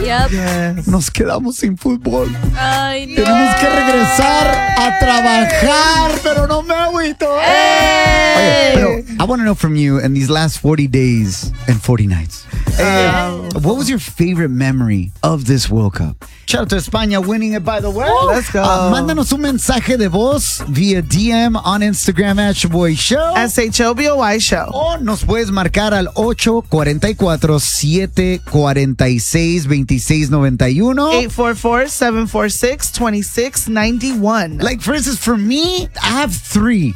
Yep. Yes. Nos quedamos sin fútbol. Ay, no. Tenemos que regresar a trabajar, pero no me agüito. Oye, pero I want to know from you in these last 40 days and 40 nights. What was your favorite memory of this World Cup? Shout out to España winning it, by the way. Let's go. Mándanos un mensaje de voz via DM on Instagram at Shaboy Show. SHOBOY Show. O nos puedes marcar al 844-746-2691. 844-746-2691. Like, for instance, for me, I have 3.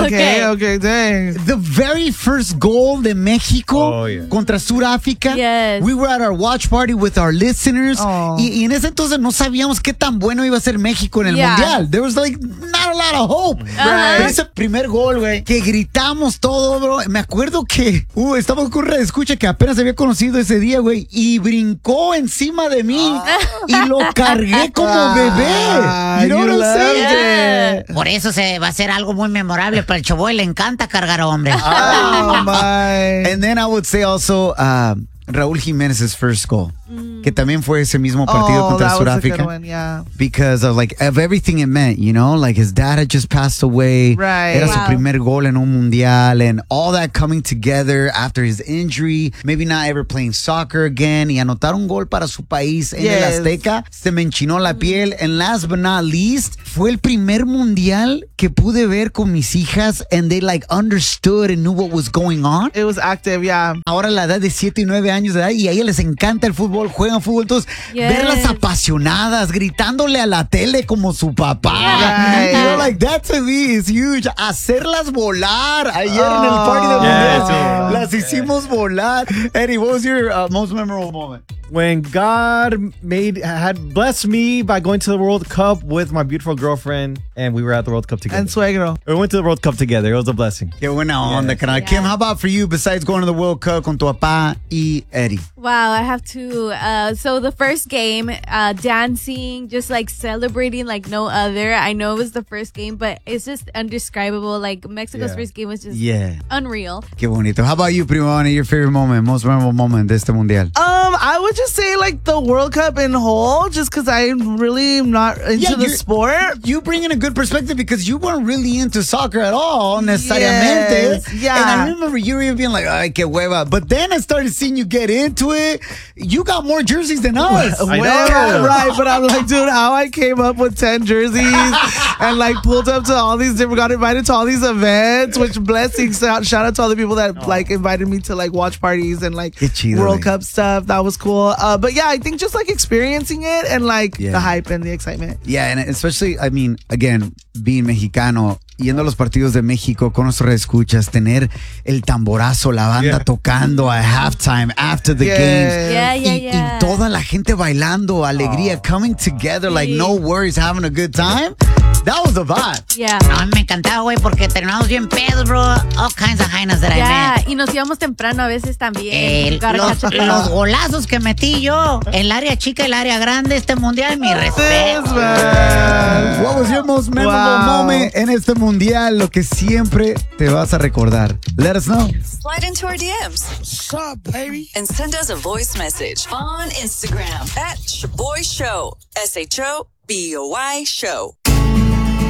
Okay, dang. The very first goal de México contra Sudáfrica. Yes. We were at our watch party with our listeners. Oh. Y en ese entonces no sabíamos qué tan bueno iba a ser México en el Mundial. There was like not a lot of hope. Pero ese primer gol, güey, que gritamos todo, bro. Me acuerdo que estamos con una escucha que apenas había conocido ese día, güey, y brincó encima de mí y lo cargué como bebé. You know what I'm saying? Por eso se va a ser algo muy memorable para el Choboy. Le encanta cargar hombres. Oh, my. And then I would say also Raúl Jiménez's first goal, que también fue ese mismo partido contra that was a Sudáfrica. good one, yeah. Because of everything it meant, you know, like his dad had just passed away. Right. Era su primer gol en un mundial, and all that coming together after his injury, maybe not ever playing soccer again, y anotar un gol para su país en el Azteca, se me enchinó la piel. And last but not least, fue el primer mundial que pude ver con mis hijas, and they understood and knew what was going on. It was active, yeah. Ahora la edad de 7 y 9 años de edad, y a ellas les encanta el fútbol, juegan fútbol, entonces verlas apasionadas, gritándole a la tele como su papá. Right. You know, that to me is huge. Hacerlas volar. Ayer en el party del mundial las hicimos volar. Eddie, what was your most memorable moment? When God had blessed me by going to the World Cup with my beautiful girlfriend, and we were at the World Cup together. And suegro. We went to the World Cup together. It was a blessing. Qué buena onda, carnal. Kim, how about for you, besides going to the World Cup con tu papá y Eddie? Wow, I have to. So the first game, dancing, just celebrating like no other. I know it was the first game, but it's just indescribable. Like Mexico's first game was just unreal. Qué bonito. How about you, Primavera? Your favorite moment, most memorable moment de este mundial? I would just say the World Cup in whole, just because I'm really not into the sport. You bring in a good perspective because you weren't really into soccer at all, necesariamente. Yes, yeah. And I remember you were even being like, ay, que hueva. But then I started seeing you get into it. You got more jerseys than us. Right, but I'm like, dude, how I came up with 10 jerseys and pulled up to all these different, got invited to all these events, which blessings. Shout out to all the people that invited me to watch parties and World Cup stuff. That was cool. But yeah, I think just experiencing it and the hype and the excitement. Yeah, and especially, I mean, again, being Mexicano, yendo a los partidos de México con nuestros escuchas, tener el tamborazo, la banda tocando a halftime after the games. Y toda la gente bailando, alegría, coming together, no worries, having a good time. That was the vibe. Yeah. No, me encantaba, güey, porque terminamos bien pedos, bro. All kinds of highness that I met. Y nos íbamos temprano a veces también. Los golazos que metí yo, el área chica y el área grande, este mundial, mi respeto. What was your most memorable moment en este mundial? Lo que siempre te vas a recordar. Let us know. Slide into our DMs. What's up, baby? And send us a voice message on Instagram at Shaboy Show. SHOBOY Show.